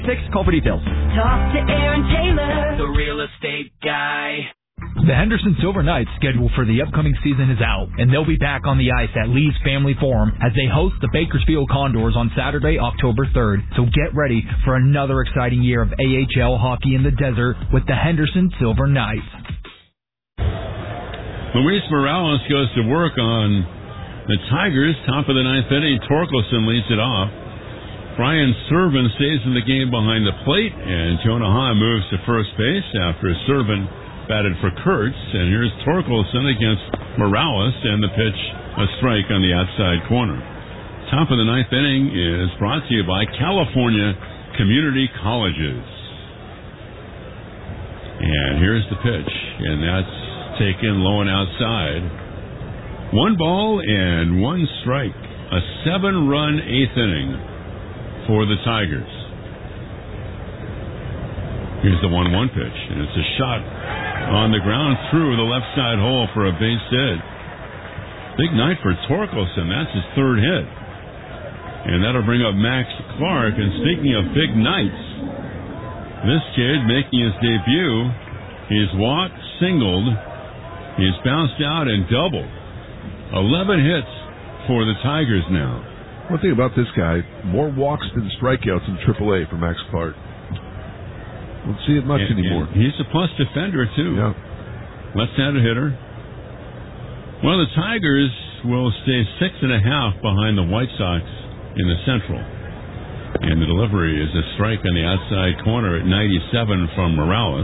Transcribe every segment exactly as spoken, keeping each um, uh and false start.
Six, call for details. Talk to Aaron Taylor, the real estate guy. The Henderson Silver Knights schedule for the upcoming season is out, and they'll be back on the ice at Lee's Family Forum as they host the Bakersfield Condors on Saturday, October third. So get ready for another exciting year of A H L hockey in the desert with the Henderson Silver Knights. Luis Morales goes to work on the Tigers. Top of the ninth inning, Torkelson leads it off. Brian Servin stays in the game behind the plate, and Jonah Hahn moves to first base after Servin batted for Kurtz. And here's Torkelson against Morales, and the pitch, a strike on the outside corner. Top of the ninth inning is brought to you by California Community Colleges. And here's the pitch, and that's taken low and outside. One ball and one strike. A seven-run eighth inning for the Tigers. Here's the one one pitch, and it's a shot on the ground through the left side hole for a base hit. Big night for Torkelson. That's his third hit. And that'll bring up Max Clark. And speaking of big nights, this kid making his debut, he's walked, singled, he's bounced out and doubled. eleven hits for the Tigers now. One thing about this guy, more walks than strikeouts in triple A for Max Clark. Don't see it much and, anymore. And he's a plus defender, too. Yeah. Left-handed hitter. Well, the Tigers will stay six and a half behind the White Sox in the Central. And the delivery is a strike on the outside corner at ninety-seven from Morales.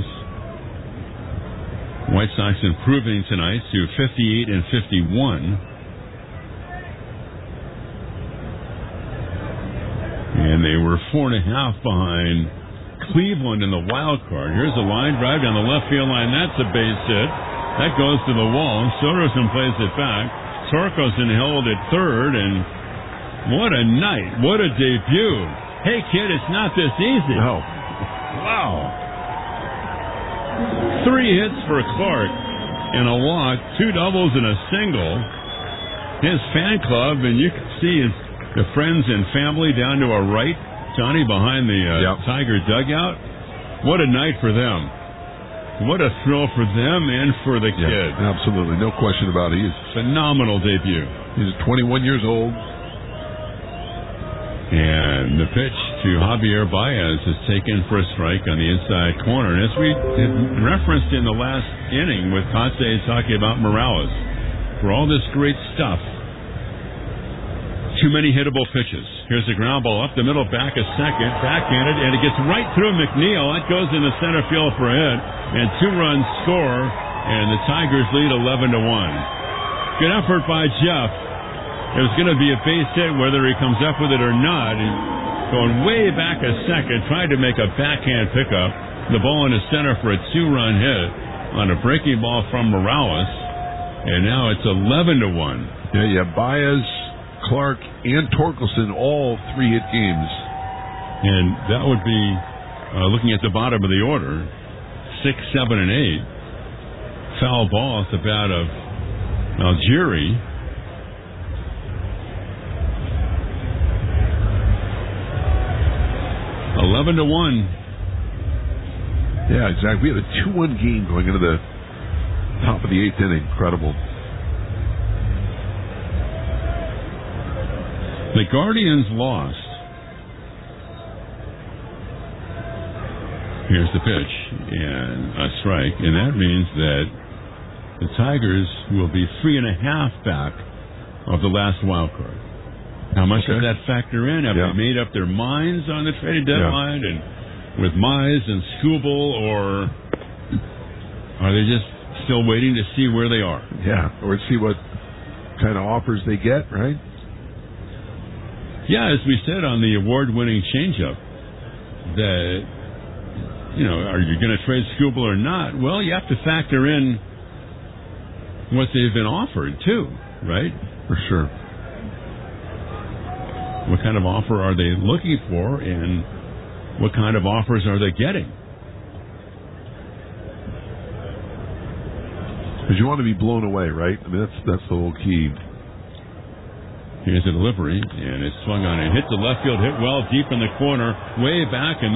White Sox improving tonight to fifty-eight and fifty-one. And they were four and a half behind Cleveland in the wild card. Here's a line drive down the left field line. That's a base hit. That goes to the wall. Soderson plays it back. Torkelson held at third, and what a night. What a debut. Hey, kid, it's not this easy. No. Wow. Three hits for Clark and a walk, two doubles and a single. His fan club, and you can see his the friends and family down to our right, Johnny, behind the uh, yep. Tiger dugout. What a night for them. What a thrill for them and for the yeah, kid. Absolutely. No question about it. He's phenomenal debut. He's twenty-one years old. And the pitch to Javier Baez is taken for a strike on the inside corner. And as we referenced in the last inning with Kase talking about Morales, for all this great stuff, too many hittable pitches. Here's the ground ball up the middle, back a second, backhanded, and it gets right through McNeil. That goes into center field for a hit, and two-run score, and the Tigers lead eleven to one. Good effort by Jeff. It was going to be a base hit, whether he comes up with it or not. He's going way back a second, trying to make a backhand pickup. The ball in the center for a two-run hit on a breaking ball from Morales, and now it's eleven to one. Yeah, yeah, Baez, Clark, and Torkelson, all three-hit games. And that would be, uh, looking at the bottom of the order, six, seven, and eight. Foul ball at the bat of Algieri. Eleven to one. Yeah, exactly. We had a two one game going into the top of the eighth inning. Incredible. The Guardians lost. Here's the pitch and a strike, and that means that the Tigers will be three and a half back of the last wild card. How much okay. does that factor in? Have yeah. they made up their minds on the trade deadline yeah. and with Mize and Skubal, or are they just still waiting to see where they are? Yeah, or see what kind of offers they get, right? Yeah, as we said on the award-winning changeup, that, you know, are you going to trade Skubal or not? Well, you have to factor in what they've been offered, too, right? For sure. What kind of offer are they looking for, and what kind of offers are they getting? Because you want to be blown away, right? I mean, that's that's the whole key. Here's a delivery, and it's swung on and hit the left field, hit well deep in the corner, way back, and